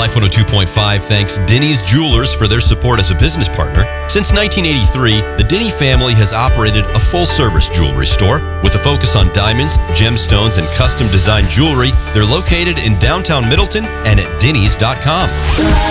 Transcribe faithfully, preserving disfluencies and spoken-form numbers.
Life one oh two point five thanks Denny's Jewelers for their support as a business partner. Since nineteen eighty-three, the Denny family has operated a full-service jewelry store with a focus on diamonds, gemstones, and custom-designed jewelry. They're located in downtown Middleton and at dennys dot com.